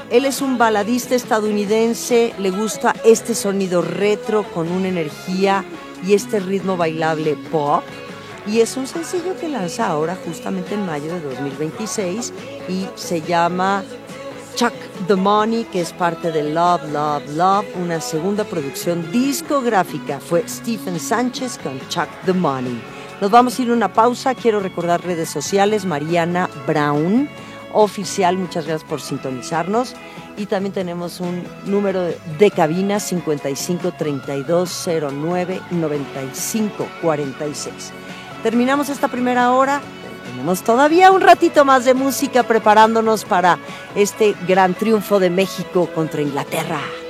Él es un baladista estadounidense, le gusta este sonido retro con una energía y este ritmo bailable pop. Y es un sencillo que lanza ahora justamente en mayo de 2026 y se llama Chuck the Money, que es parte de Love, Love, Love, una segunda producción discográfica. Fue Stephen Sánchez con Chuck the Money. Nos vamos a ir a una pausa. Quiero recordar redes sociales, Mariana Brown Oficial, muchas gracias por sintonizarnos. Y también tenemos un número de cabina 55 32 09 95 46. Terminamos esta primera hora. Tenemos todavía un ratito más de música preparándonos para este gran triunfo de México contra Inglaterra.